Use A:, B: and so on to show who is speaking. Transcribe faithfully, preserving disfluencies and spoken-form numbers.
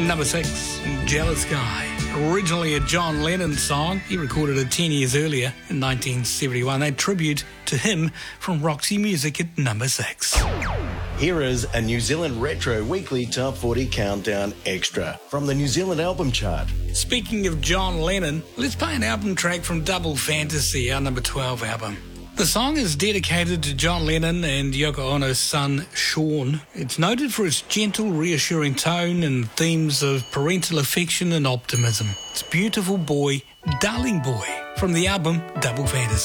A: Number six, Jealous Guy. Originally a John Lennon song, he recorded it ten years earlier in nineteen seventy-one. A tribute to him from Roxy Music at number six.
B: Here is a New Zealand Retro Weekly Top forty Countdown Extra from the New Zealand Album Chart.
A: Speaking of John Lennon, let's play an album track from Double Fantasy, our number twelve album. The song is dedicated to John Lennon and Yoko Ono's son, Sean. It's noted for its gentle, reassuring tone and themes of parental affection and optimism. It's Beautiful Boy, Darling Boy from the album Double Fantasy.